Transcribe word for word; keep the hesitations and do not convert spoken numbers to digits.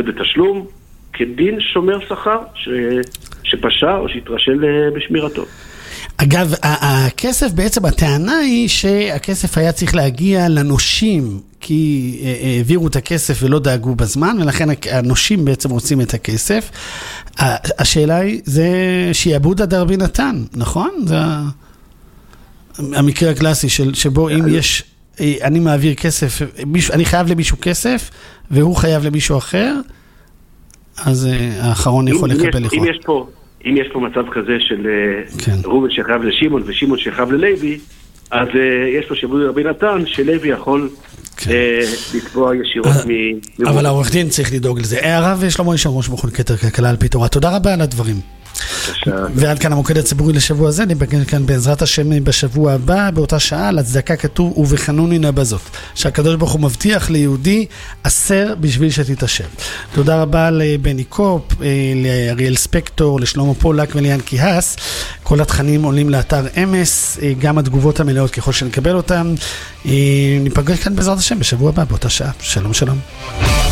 בתשלום, כדין שומר שכר ש... שפשע או שהתרשל בשמירתו. אגב, הכסף בעצם, הטענה היא שהכסף היה צריך להגיע לנושים, כי העבירו את הכסף ולא דאגו בזמן, ולכן הנושים בעצם רוצים את הכסף. השאלה היא, זה שיעבוד הדרבי נתן, נכון? זה המקרה הקלאסי של, שבו אם יש, אני מעביר כסף, אני חייב למישהו כסף, והוא חייב למישהו אחר, אז האחרון יכול לקבל לכאורה. אם יש פה, אם יש פה מצב כזה של כן. ראובן שחייב לשמעון ושמעון שחייב ללוי, אז יש פה שבוי רבי נתן שלוי יכול כן. לתבוע ישירות מ... אבל העורך דין צריך לדאוג לזה. הערה ושלמה ישר ראש מכון כתר כלכלה על פי תורה. תודה רבה על הדברים. ועד כאן המוקד הציבורי לשבוע הזה, נפגש כאן בעזרת השם בשבוע הבא, באותה שעה, לצדקה כתוב ובחנוני נא בזאת, שהקדוש ברוך הוא מבטיח ליהודי עשר בשביל שתתעשר. תודה רבה לבני קופ, לאריאל ספקטור, לשלמה פולק וליאן קיהס. כל התכנים עולים לאתר אמס, גם התגובות המלאות ככל שנקבל אותם. ניפגש כאן בעזרת השם בשבוע הבא באותה שעה. שלום שלום.